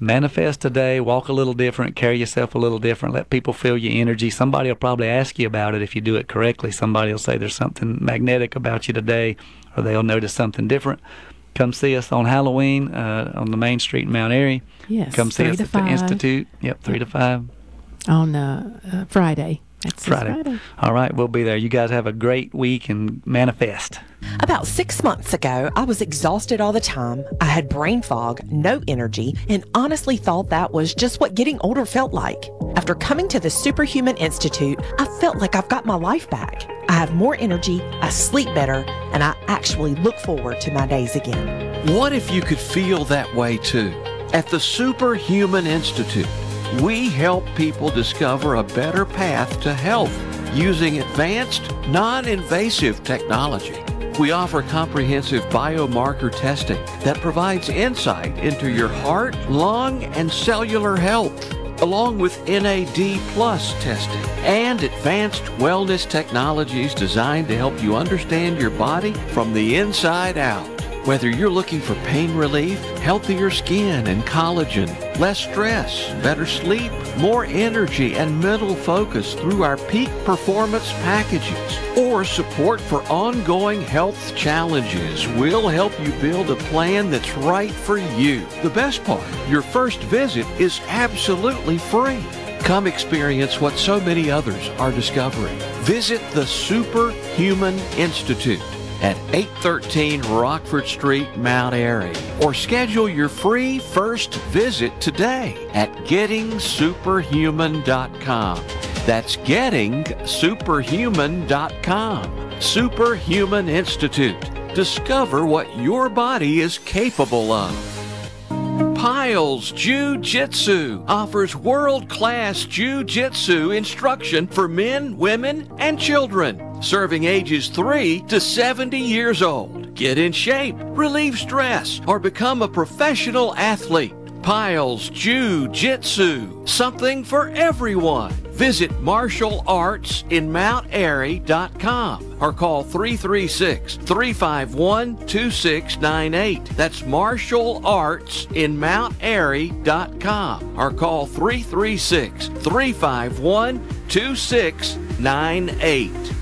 manifest today, walk a little different, carry yourself a little different, let people feel your energy. Somebody will probably ask you about it if you do it correctly. Somebody will say there's something magnetic about you today, or they'll notice something different. Come see us on Halloween on the main street in Mount Airy. Yes, come see us at 3 to 5. the Institute. Yep, 3 to 5. On Friday. That's Friday. All right, we'll be there. You guys have a great week and manifest. About 6 months ago, I was exhausted all the time. I had brain fog, no energy, and honestly thought that was just what getting older felt like. After coming to the Superhuman Institute, I felt like I've got my life back. I have more energy, I sleep better, and I actually look forward to my days again. What if you could feel that way too? At the Superhuman Institute, we help people discover a better path to health using advanced, non-invasive technology. We offer comprehensive biomarker testing that provides insight into your heart, lung, and cellular health, along with NAD+ testing and advanced wellness technologies designed to help you understand your body from the inside out. Whether you're looking for pain relief, healthier skin and collagen, less stress, better sleep, more energy, and mental focus through our peak performance packages, or support for ongoing health challenges, we'll help you build a plan that's right for you. The best part, your first visit is absolutely free. Come experience what so many others are discovering. Visit the Superhuman Institute at 813 Rockford Street, Mount Airy, or schedule your free first visit today at gettingsuperhuman.com. That's gettingsuperhuman.com. Superhuman Institute. Discover what your body is capable of. Piles Jiu-Jitsu offers world-class Jiu-Jitsu instruction for men, women, and children, serving ages 3 to 70 years old. Get in shape, relieve stress, or become a professional athlete. Piles Jiu-Jitsu, something for everyone. Visit martialartsinmountairy.com or call 336-351-2698. That's martialartsinmountairy.com or call 336-351-2698.